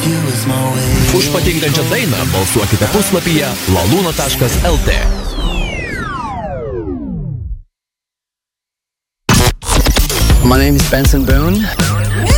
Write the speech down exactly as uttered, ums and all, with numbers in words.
Už patinkančią dainą balsuokite puslapyje laluna taškas lt. My name is Benson Boone.